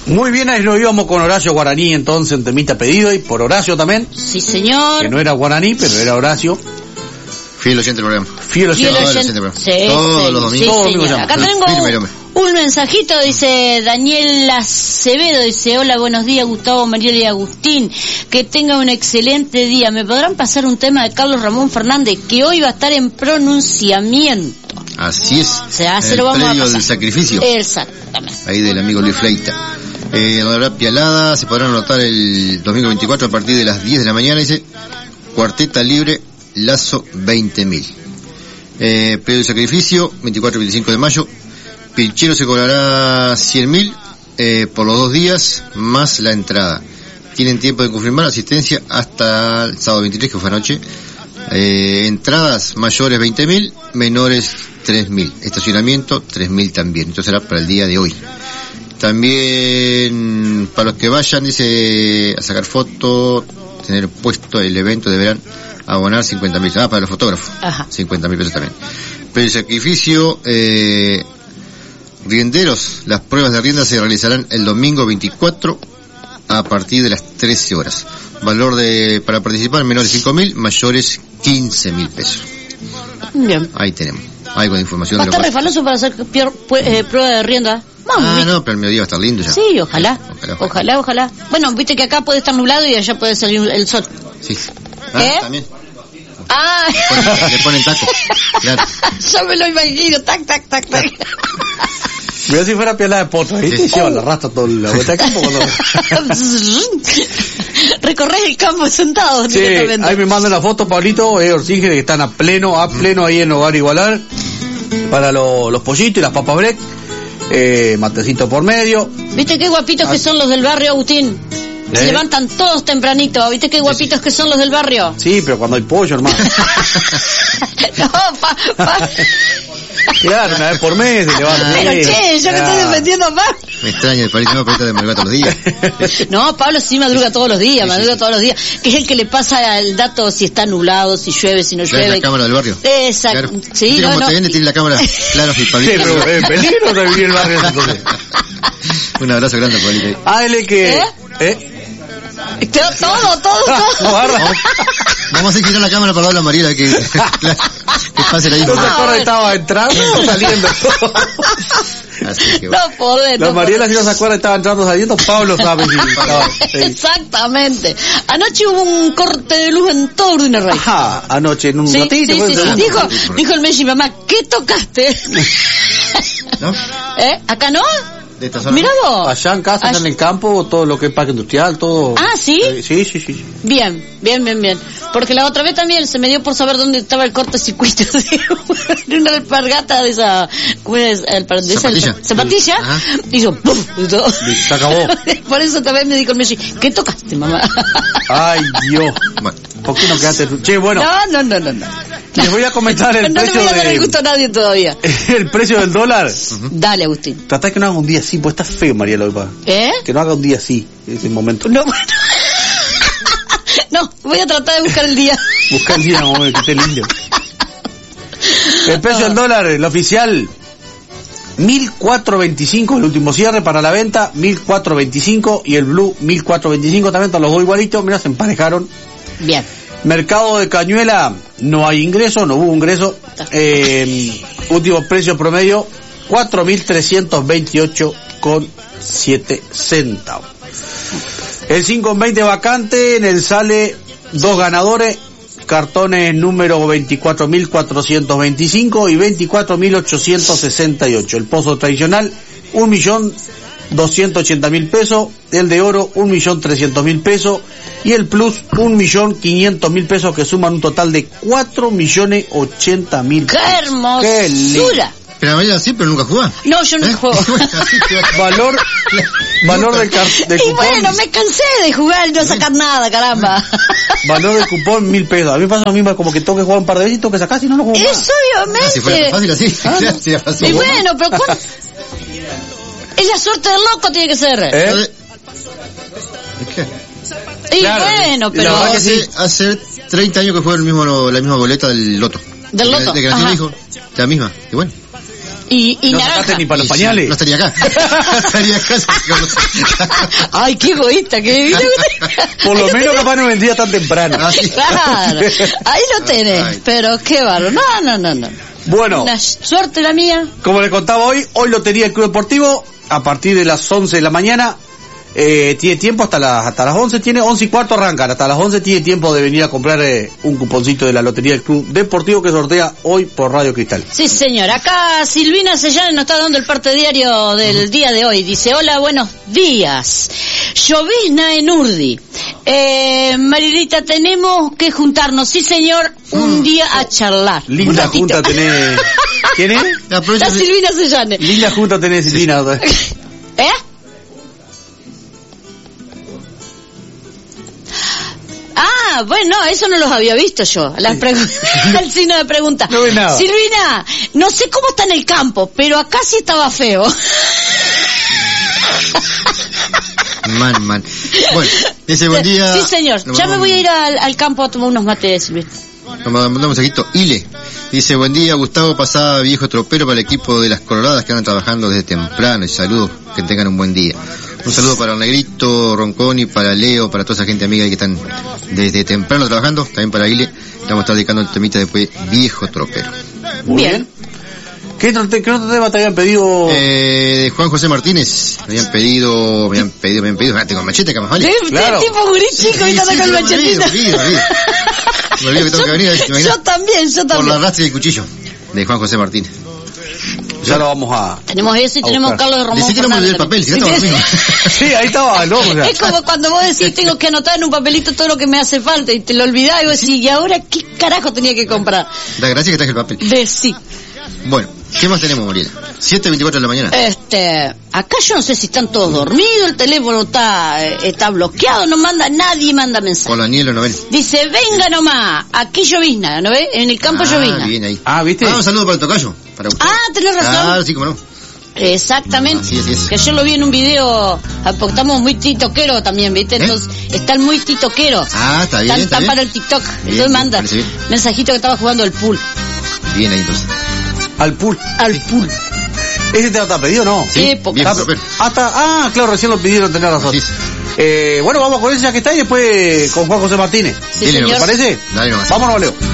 Muy bien, ahí nos íbamos con Horacio Guaraní, entonces, en temita pedido, y por Horacio también. Sí, señor. Que no era Guaraní, pero era Horacio. Fiel oyente del programa. Fiel oyente del programa. Sí, todos los domingos. Sí, acá tengo un mensajito, dice Daniel Acevedo, dice: hola, buenos días Gustavo, Mariela y Agustín, que tenga un excelente día. ¿Me podrán pasar un tema de Carlos Ramón Fernández, que hoy va a estar en pronunciamiento? Así es. O sea, se lo vamos a pasar. Del sacrificio. Exactamente. Ahí del amigo Luis Fleita. La Pialada se podrán anotar el domingo 24 a partir de las 10 de la mañana, dice: Cuarteta Libre, Lazo 20.000. Predio de sacrificio, 24 y 25 de mayo. Pilchero se cobrará 100.000 por los 2 días, más la entrada. Tienen tiempo de confirmar asistencia hasta el sábado 23, que fue anoche. Entradas mayores 20.000, menores 3.000. Estacionamiento 3.000 también. Esto será para el día de hoy. También para los que vayan, dice, a sacar fotos, tener puesto el evento, deberán abonar 50.000. Para los fotógrafos. Ajá. 50.000 pesos también. Pero el sacrificio, rienderos, las pruebas de rienda se realizarán el domingo 24 a partir de las 13 horas. Valor para participar, menores 5.000, mayores 15.000 pesos. Bien. Ahí tenemos algo de información. Va a estar refaloso para hacer prueba de rienda. No, pero el mediodía va a estar lindo ya. Sí, ojalá. Bueno, viste que acá puede estar nublado y allá puede salir el sol. Sí. También. Le ponen taco. Claro. Yo me lo imagino, tac. Mira si fuera piela de potro, ahí te lleva la rasta toda la vuelta de campo. Recorres el campo sentado. Sí, ahí me mandan la foto, Pablito, Orsígenes, que están a pleno ahí en Hogar Igualar, para los pollitos y las papas break, matecito por medio. ¿Viste qué guapitos que son los del barrio, Agustín? Se levantan todos tempranito, ¿viste qué guapitos que son los del barrio? Sí, pero cuando hay pollo, hermano. Claro, una vez por mes se levanta. Pero che, yo que estoy defendiendo más. Me extraña el París, no, pero de madrugar todos los días. No, Pablo sí madruga todos los días, todos los días. Que es el que le pasa el dato si está nublado, si llueve, si no llueve. La cámara del barrio. Exacto. Claro. Sí, no. Tiene la cámara, claro, y Pablito. Sí, pero es peligro de vivir el barrio entonces. Un abrazo grande, Pablito. Dale que... Todo. Vamos a girar la cámara para hablar a Mariela que pase la info. ¿No te acuerdas que estaba entrando o saliendo? Así que no podés. La Mariela, si no se acuerda, estaba entrando saliendo. Pablo sabe si estaba. Exactamente. Anoche hubo un corte de luz en todo Urdina Rey. Ajá, anoche en un ratito. Sí. Dijo el Messi, mamá, ¿qué tocaste? ¿No? ¿Acá no? Mira vos. Allá en casa, en el campo, todo lo que es parque industrial, todo. Ah, ¿sí? Sí. Bien. Porque la otra vez también se me dio por saber dónde estaba el cortocircuito de una alpargata de esa, ¿cómo es? Zapatilla. Y yo, ¡puf! Se acabó. Por eso también me dijo el Messi, ¿qué tocaste, mamá? Ay, Dios. ¿Por qué no quedaste? Che, bueno. No. Les voy a comentar el precio no le voy a dar el gusto a nadie todavía. El precio del dólar. Dale, Agustín. Tratá que no haga un día así, pues está feo, Mariela, hoy. Que no haga un día así, ese momento. No, bueno. No, voy a tratar de buscar el día. Buscar el día, que esté lindo. El precio del dólar, el oficial, 1.425, el último cierre para la venta, 1.425, y el blue, 1.425 también, están los dos igualitos, mira, se emparejaron. Bien. Mercado de Cañuela, no hay ingreso, no hubo ingreso. Último precio promedio, 4.328,7 centavos. El 5.20 vacante, en el sale 2 ganadores, cartones número 24.425 y 24.868. El pozo tradicional, 1.280.000 pesos, el de oro 1.300.000 pesos y el plus 1.500.000 pesos, que suman un total de 4.080.000 pesos. ¡Qué hermosura! Pero Mariela sí, pero nunca jugás. No, yo no juego. Valor del cupón. Y bueno, me cansé de jugar y no sacar nada, caramba. Valor del cupón, 1.000 pesos. A mí me pasa lo mismo, como que tengo que jugar un par de veces y tengo que sacar, si no juego más. Eso obviamente. Si fuera fácil así. Y bueno, pero ella suerte del loco tiene que ser. ¿Qué? Y claro, bueno, pero... La verdad que sí, hace 30 años que fue la misma boleta del loto. ¿Del loto? De que nació mi hijo, la misma. Y bueno. Y ¿No naranja. sacaste ni para los pañales? No estaría acá. No estaría acá. Ay, qué egoísta que Por lo menos capaz no vendría tan temprano. Claro, ahí lo tenés. Ay. Pero qué bárbaro. No. Bueno, Una suerte la mía. como le contaba hoy lotería del Club Deportivo, a partir de las 11 de la mañana, tiene tiempo hasta las 11, tiene 11:15 arrancan, hasta las 11 tiene tiempo de venir a comprar un cuponcito de la lotería del Club Deportivo que sortea hoy por Radio Cristal. Sí, señor. Acá Silvina Sellane nos está dando el parte diario del día de hoy. Dice, hola, buenos días. Llovizna en Urdi. Marilita, tenemos que juntarnos, sí, señor, un día a charlar. Linda junta tenés. ¿Quién es? La Silvina Sellane. Linda junta tenés, Silvina. ¿Eh? Ah, bueno, eso no los había visto yo. El signo de pregunta. No ve nada. Silvina, no sé cómo está en el campo, pero acá sí estaba feo. Man. Bueno, ese buen día. Sí, señor. Ya me voy a ir al campo a tomar unos mates, Silvina. Nos mandamos un mensajito. Ile dice, buen día, Gustavo, pasada viejo tropero para el equipo de las Coloradas que andan trabajando desde temprano. Y saludos, que tengan un buen día. Un saludo para el Negrito, Ronconi, para Leo, para toda esa gente amiga que están desde temprano trabajando. También para Ile. Le vamos a estar dedicando el temita después, viejo tropero. Muy bien. ¿Qué otro tema te habían pedido? De Juan José Martínez. Me habían pedido, fíjate, con machete, que más vale. Claro. Tipo gurí chico y con el machetito. Me olvido que tengo que venir. Yo también. Por la rastra y el cuchillo de Juan José Martínez. Ya lo vamos a... Tenemos eso y tenemos buscar. Carlos de Ramón. Decí que no me olvidé el Fernández papel, si no estaba dormido. Sí, ahí estaba, loco. O sea. Es como cuando vos decís, tengo que anotar en un papelito todo lo que me hace falta y te lo olvidás y vos decís, ¿y ahora qué carajo tenía que comprar? Da gracia que traje el papel. Sí. Bueno, ¿qué más tenemos, Mariela? 7:24 de la mañana. Acá yo no sé si están todos dormidos, el teléfono está bloqueado, nadie manda mensaje. Con la Nielo Novel. Dice, venga nomás, aquí llovizna, ¿no ves? En el campo llovizna. Bien ahí. ¿Viste? Un saludo para el tocayo. Para Gustavo. Tenés razón. Claro, sí, cómo no. Exactamente. Así es. Que yo lo vi en un video, porque estamos muy titoqueros también, ¿viste? Entonces, están muy titoqueros. Está bien. Están para el TikTok. Bien, Entonces manda parece bien. mensajito que estaba jugando el pool. Bien ahí entonces. Al pool. ¿Ese te lo está pedido o no? Sí, viejo tropero. Claro, recién lo pidieron, tenés razón. Así es. Bueno, vamos con ese ya que está y después con Juan José Martínez. Sí, Dile, señor. ¿Te parece? Dale nomás. Vámonos, Leo.